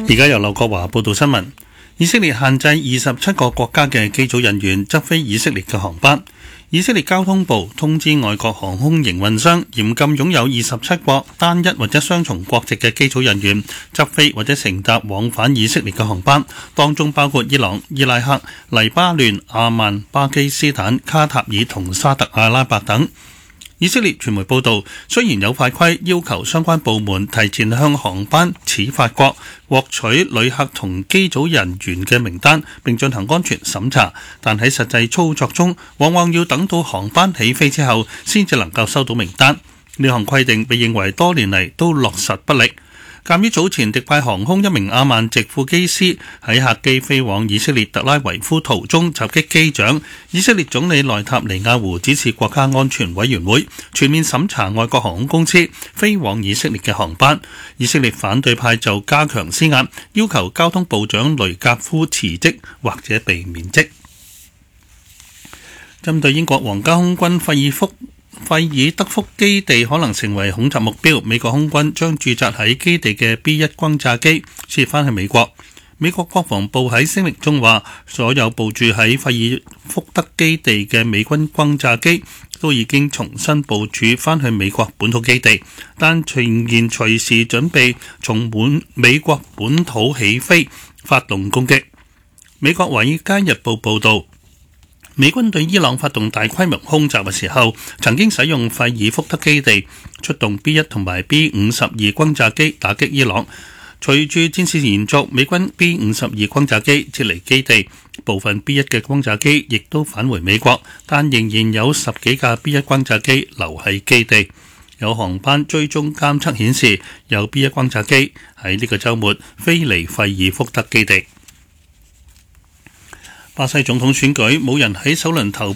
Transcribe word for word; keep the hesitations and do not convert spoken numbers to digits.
而家由劉國華報道新聞。以色列限制二十七個國家嘅機組人員執飛以色列嘅航班。以色列交通部通知外國航空營運商，嚴禁擁有二十七國單一或者雙重國籍嘅機組人員執飛或者乘搭往返以色列嘅航班，當中包括伊朗、伊拉克、黎巴嫩、阿曼、巴基斯坦、卡塔爾同沙特阿拉伯等。以色列傳媒報道，雖然有法規要求相關部門提前向航班始發國獲取旅客同機組人員嘅名單並進行安全審查，但喺實際操作中，往往要等到航班起飛之後先至能夠收到名單。呢項規定被認為多年嚟都落實不力。鑑於早前迪拜航空一名阿曼籍副機師喺客機飛往以色列特拉維夫途中襲擊機長，以色列總理內塔尼亞胡指示國家安全委員會全面審查外國航空公司飛往以色列嘅航班。以色列反對派就加強施壓，要求交通部長雷格夫辭職或者被免職。針對英國皇家空軍費爾福費爾德福基地可能成為恐襲目標，美國空軍將駐紮喺基地嘅 B 一 轟炸機撤返去美國。美國國防部喺聲明中話，所有部署喺費爾福德基地嘅美軍轟炸機都已經重新部署返去美國本土基地，但仍然隨時準備從滿美國本土起飛發動攻擊。美國《華爾街日報》報導，美軍對伊朗發動大規模空襲嘅時候，曾經使用費爾福德基地出動 B 一 同埋 B 五十二 轟炸機打擊伊朗。隨住戰事延續，美軍 B 五十二 轟炸機撤離基地，部分 B 一 嘅轟炸機亦都返回美國，但仍然有十幾架 B 一 轟炸機留喺基地。有航班追蹤監測顯示，有 B 一 轟炸機喺呢個週末飛離費爾福德基地。巴西總統選舉冇人喺首輪投